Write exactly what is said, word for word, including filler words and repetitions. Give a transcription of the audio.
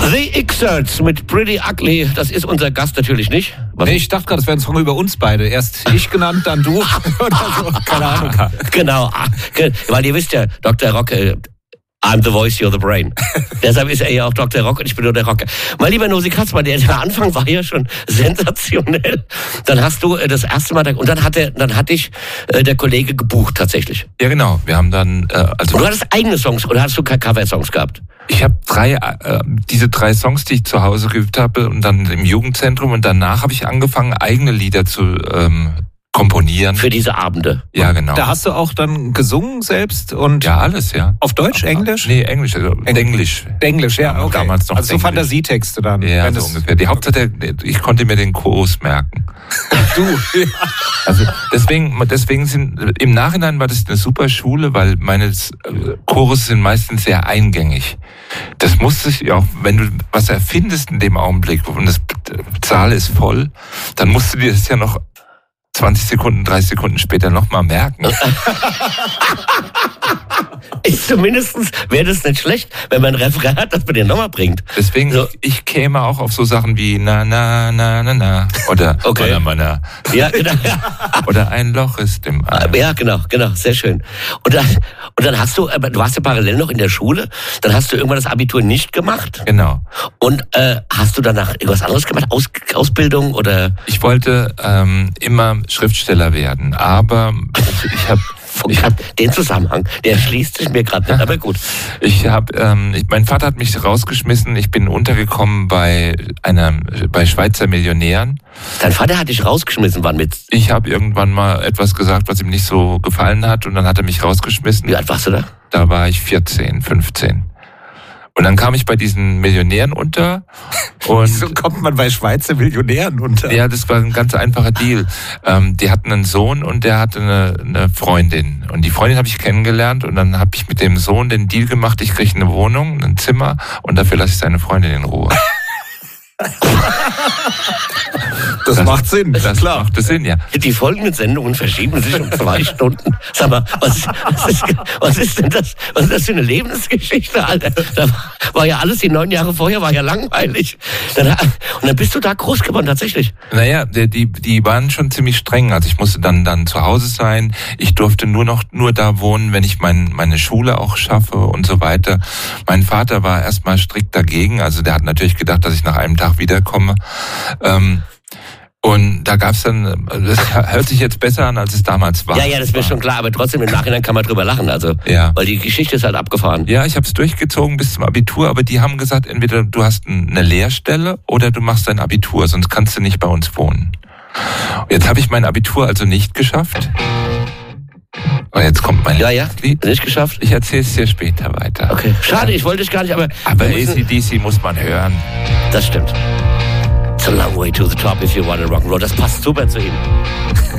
The Xerts mit Pretty Ugly, das ist unser Gast natürlich nicht. Was? Nee, ich dachte gerade, das wäre ein Song über uns beide. Erst ich genannt, dann du oder so, keine Ahnung. Genau, weil ihr wisst ja, Doktor Rock, I'm the voice, you're the brain. Deshalb ist er ja auch Doktor Rock und ich bin nur der Rocker. Mein lieber Nosi Katzmann, der, der Anfang war ja schon sensationell. Dann hast du äh, das erste Mal, und dann hat, er, dann hat dich äh, der Kollege gebucht tatsächlich. Ja genau, wir haben dann... Äh, also und du hattest eigene Songs oder hast du keine Cover-Songs gehabt? Ich habe drei, äh, diese drei Songs, die ich zu Hause geübt habe und dann im Jugendzentrum und danach habe ich angefangen, eigene Lieder zu ähm, komponieren. Für diese Abende? Ja, genau. Da hast du auch dann gesungen selbst? Und ja, alles, ja. Auf Deutsch, Aber, Englisch? Nee, Englisch. Also Englisch. Englisch, ja, okay. Damals noch also so Fantasietexte dann. Ja, so ungefähr. Die Hauptsache, ich konnte mir den Chorus merken. Du? Ja. Also deswegen, deswegen sind, im Nachhinein war das eine super Schule, weil meine Chorus sind meistens sehr eingängig. Das musste ich auch, wenn du was erfindest in dem Augenblick und das Saal ist voll, dann musst du dir das ja noch zwanzig Sekunden, dreißig Sekunden später nochmal merken. Ist zumindestens wäre das nicht schlecht, wenn man ein Refrain hat, das man den nochmal bringt. Deswegen, so. ich käme auch auf so Sachen wie na, na, na, na, na. Oder, okay. oder, mana. Ja, genau. Oder ein Loch ist im Ei. Ja, genau, genau, sehr schön. Und dann, und dann hast du, du warst ja parallel noch in der Schule, dann hast du irgendwann das Abitur nicht gemacht. Genau. Und äh, hast du danach irgendwas anderes gemacht? Aus, Ausbildung oder? Ich wollte ähm, immer Schriftsteller werden, aber ich habe Ich hab den Zusammenhang, der schließt sich mir gerade nicht, aber gut. Ich habe, ähm, mein Vater hat mich rausgeschmissen. Ich bin untergekommen bei einer, bei Schweizer Millionären. Dein Vater hat dich rausgeschmissen, wann mit? Ich habe irgendwann mal etwas gesagt, was ihm nicht so gefallen hat, und dann hat er mich rausgeschmissen. Wie alt warst du da? Da war ich vierzehn, fünfzehn. Und dann kam ich bei diesen Millionären unter. Und wieso kommt man bei Schweizer Millionären unter? Ja, das war ein ganz einfacher Deal. Ähm, die hatten einen Sohn und der hatte eine, eine Freundin. Und die Freundin habe ich kennengelernt und dann habe ich mit dem Sohn den Deal gemacht, ich kriege eine Wohnung, ein Zimmer und dafür lasse ich seine Freundin in Ruhe. Das, das macht Sinn, das ist klar. Macht das Sinn, ja. Die folgenden Sendungen verschieben sich um zwei Stunden. Sag mal, was, was, ist, was ist denn das? Was ist das für eine Lebensgeschichte, Alter? Da war ja alles, die neun Jahre vorher, war ja langweilig. Dann, und dann bist du da groß geworden, tatsächlich. Naja, die, die waren schon ziemlich streng. Also ich musste dann, dann zu Hause sein. Ich durfte nur noch, nur da wohnen, wenn ich mein, meine Schule auch schaffe und so weiter. Mein Vater war erstmal strikt dagegen. Also der hat natürlich gedacht, dass ich nach einem Tag wiederkomme. Ähm, Und da gab's dann, das hört sich jetzt besser an, als es damals war. Ja, ja, das ist mir schon klar, aber trotzdem im Nachhinein kann man drüber lachen, also, ja. Weil die Geschichte ist halt abgefahren. Ja, ich habe es durchgezogen bis zum Abitur, aber die haben gesagt, entweder du hast eine Lehrstelle oder du machst dein Abitur, sonst kannst du nicht bei uns wohnen. Jetzt habe ich mein Abitur also nicht geschafft. Und jetzt kommt mein Ja, ja, Lied. Nicht geschafft? Ich erzähle es dir später weiter. Okay, schade, ich wollte dich gar nicht, aber... Aber A C D C muss man hören. Das stimmt. It's a long way to the top if you want to rock and roll. Das passt super zu ihm.